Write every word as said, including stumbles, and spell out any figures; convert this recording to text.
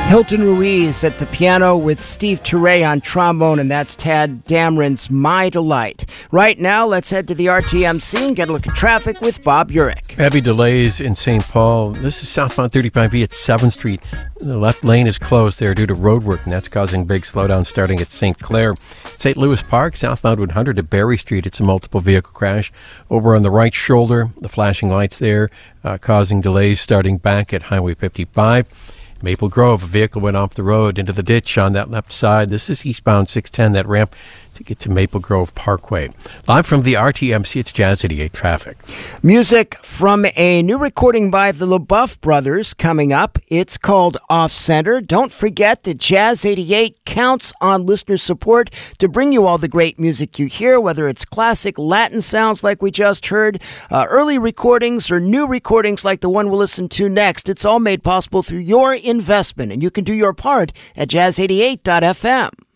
Hilton Ruiz at the piano with Steve Turre on trombone, and that's Tad Dameron's My Delight. Right now, let's head to the R T M C and get a look at traffic with Bob Urich. Heavy delays in Saint Paul. This is southbound thirty-five E at seventh Street. The left lane is closed there due to road work, and that's causing big slowdown starting at Saint Clair. Saint Louis Park, southbound one hundred at Berry Street. It's a multiple vehicle crash. Over on the right shoulder, the flashing lights there uh, causing delays starting back at Highway fifty-five. Maple Grove, a vehicle went off the road into the ditch on that left side. This is eastbound six ten, that ramp to get to Maple Grove Parkway. Live from the R T M C, it's Jazz eighty-eight Traffic. Music from a new recording by the LaBeouf Brothers coming up. It's called Off Center. Don't forget that Jazz eighty-eight counts on listener support to bring you all the great music you hear, whether it's classic Latin sounds like we just heard, uh, early recordings, or new recordings like the one we'll listen to next. It's all made possible through your investment, and you can do your part at jazz eighty-eight dot f m.